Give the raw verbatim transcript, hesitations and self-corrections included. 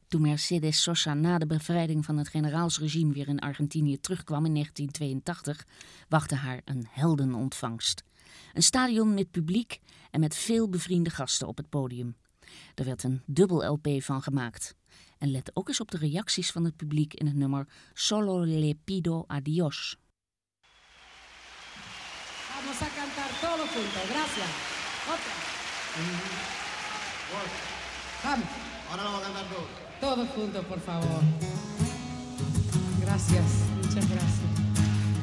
Toen Mercedes Sosa na de bevrijding van het generaalsregime weer in Argentinië terugkwam in negentien tweeëntachtig, wachtte haar een heldenontvangst. Een stadion met publiek en met veel bevriende gasten op het podium. Er werd een dubbel L P van gemaakt. En let ook eens op de reacties van het publiek in het nummer Solo le pido a Dios. Vamos a cantar todos juntos. Gracias. Otra. Vamos. Ahora lo vamos a cantar todos. Todos juntos, por favor. Gracias. Muchas gracias.